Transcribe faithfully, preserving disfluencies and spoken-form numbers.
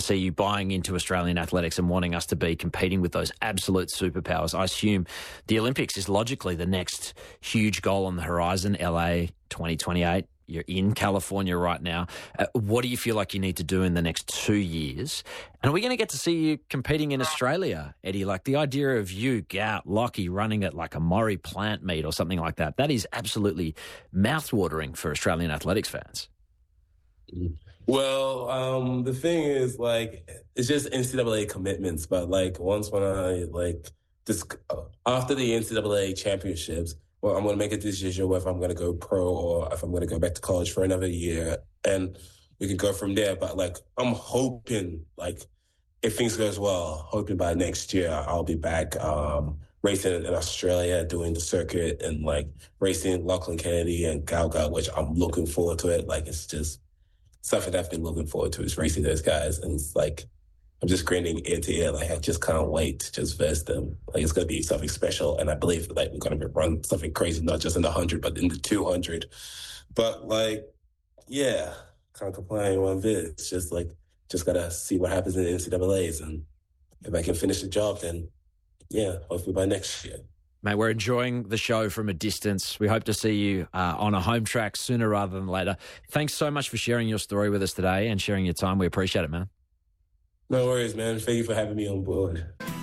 see you buying into Australian athletics and wanting us to be competing with those absolute superpowers. I assume the Olympics is logically the next huge goal on the horizon, L A twenty twenty-eight. You're in California right now. Uh, what do you feel like you need to do in the next two years? And are we going to get to see you competing in Australia, Eddie? Like the idea of you, Gout, Lockie running it like a Maury plant meet or something like that, that is absolutely mouthwatering for Australian athletics fans. Well, um, the thing is, like, it's just N C double A commitments. But, like, once when I, like, this, uh, after the N C double A championships, well, I'm going to make a decision whether I'm going to go pro or if I'm going to go back to college for another year. And we can go from there. But, like, I'm hoping, like, if things goes well, hoping by next year I'll be back um, racing in Australia, doing the circuit and, like, racing Lachlan Kennedy and Gout Gout, which I'm looking forward to it. Like, it's just something I've been looking forward to is racing those guys. And it's, like, I'm just grinning ear to ear. Like, I just can't wait to just verse them. Like, it's going to be something special. And I believe, like, we're going to run something crazy, not just in the one hundred, but in the two hundred. But, like, yeah, can't complain one bit. It's just, like, just got to see what happens in the N C double A's. And if I can finish the job, then, yeah, hopefully by next year. Mate, we're enjoying the show from a distance. We hope to see you uh, on a home track sooner rather than later. Thanks so much for sharing your story with us today and sharing your time. We appreciate it, man. No worries, man. Thank you for having me on board.